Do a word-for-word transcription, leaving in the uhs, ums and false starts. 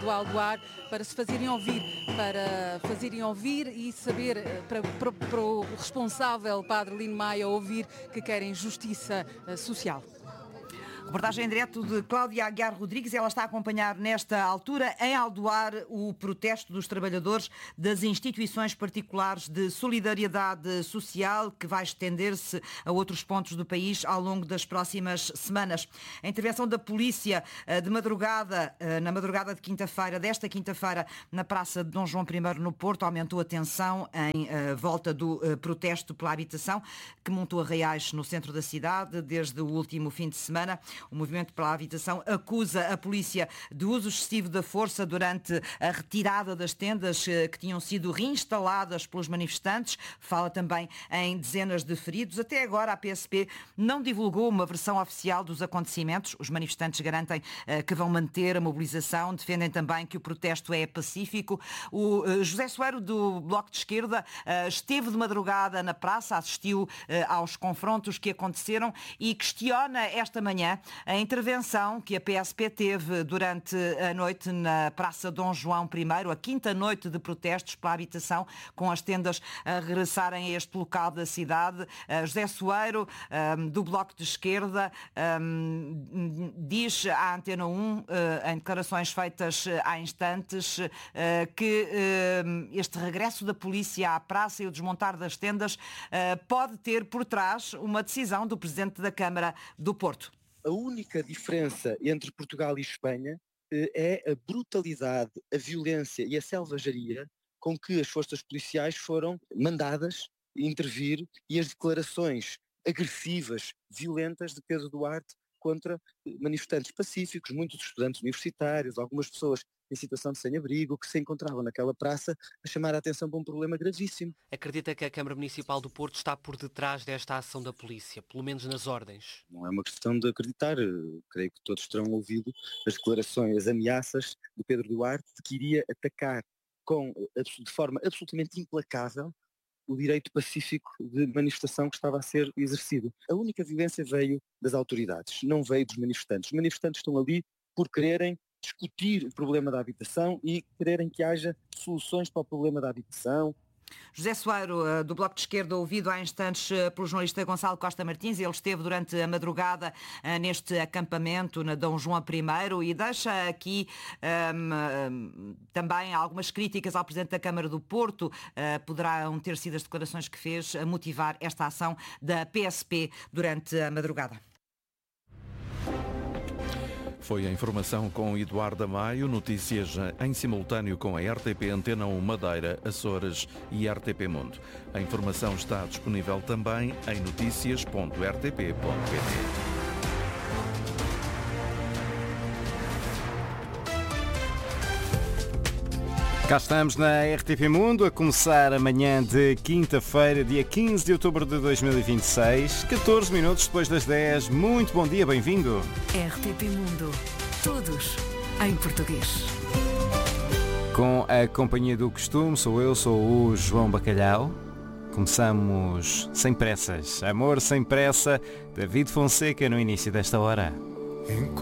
do Aldoar para se fazerem ouvir, para fazerem ouvir e saber, para, para, para o responsável Padre Lino Maia ouvir que querem justiça social. Reportagem em direto de Cláudia Aguiar Rodrigues. Ela está a acompanhar nesta altura em Aldoar o protesto dos trabalhadores das instituições particulares de solidariedade social, que vai estender-se a outros pontos do país ao longo das próximas semanas. A intervenção da polícia de madrugada, na madrugada de quinta-feira, desta quinta-feira, na Praça de Dom João I no Porto, aumentou a tensão em volta do protesto pela habitação, que montou arraiais no centro da cidade desde o último fim de semana. O Movimento pela Habitação acusa a polícia de uso excessivo da força durante a retirada das tendas que tinham sido reinstaladas pelos manifestantes. Fala também em dezenas de feridos. Até agora a P S P não divulgou uma versão oficial dos acontecimentos. Os manifestantes garantem que vão manter a mobilização, defendem também que o protesto é pacífico. O José Soeiro, do Bloco de Esquerda, esteve de madrugada na praça, assistiu aos confrontos que aconteceram e questiona esta manhã a intervenção que a P S P teve durante a noite na Praça Dom João I, a quinta noite de protestos pela habitação, com as tendas a regressarem a este local da cidade. José Soeiro, do Bloco de Esquerda, diz à Antena um, em declarações feitas há instantes, que este regresso da polícia à praça e o desmontar das tendas pode ter por trás uma decisão do Presidente da Câmara do Porto. A única diferença entre Portugal e Espanha é a brutalidade, a violência e a selvageria com que as forças policiais foram mandadas intervir e as declarações agressivas, violentas de Pedro Duarte contra manifestantes pacíficos, muitos estudantes universitários, algumas pessoas em situação de sem-abrigo, que se encontravam naquela praça a chamar a atenção para um problema gravíssimo. Acredita que a Câmara Municipal do Porto está por detrás desta ação da polícia, pelo menos nas ordens? Não é uma questão de acreditar. Eu creio que todos terão ouvido as declarações, as ameaças de Pedro Duarte de que iria atacar com, de forma absolutamente implacável o direito pacífico de manifestação que estava a ser exercido. A única violência veio das autoridades, não veio dos manifestantes. Os manifestantes estão ali por quererem discutir o problema da habitação e quererem que haja soluções para o problema da habitação. José Soeiro, do Bloco de Esquerda, ouvido há instantes pelo jornalista Gonçalo Costa Martins. Ele esteve durante a madrugada neste acampamento na Dom João I e deixa aqui um, também algumas críticas ao Presidente da Câmara do Porto. Uh, poderão ter sido as declarações que fez a motivar esta ação da P S P durante a madrugada. Foi a informação com Eduardo Maio, notícias em simultâneo com a R T P Antena um Madeira, Açores e R T P Mundo. A informação está disponível também em noticias ponto r t p ponto p t. Cá estamos na R T P Mundo, a começar amanhã de quinta-feira, dia quinze de outubro de dois mil e vinte e seis, catorze minutos depois das dez. Muito bom dia, bem-vindo. R T P Mundo, todos em português. Com a companhia do costume, sou eu, sou o João Bacalhau. Começamos sem pressas, amor sem pressa, David Fonseca no início desta hora.